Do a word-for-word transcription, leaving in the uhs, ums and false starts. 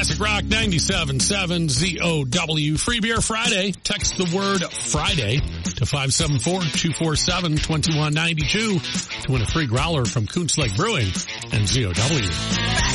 Classic Rock ninety-seven point seven Z O W. Free Beer Friday. Text the word Friday to five seven four, two four seven, two one nine two to win a free growler from Coons Lake Brewing and Z O W.